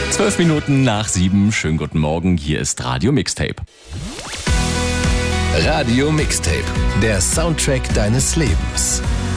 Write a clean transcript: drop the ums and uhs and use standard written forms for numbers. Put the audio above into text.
12 Minuten nach 7. Schönen guten Morgen. Hier ist Radio Mixtape. Radio Mixtape, der Soundtrack deines Lebens.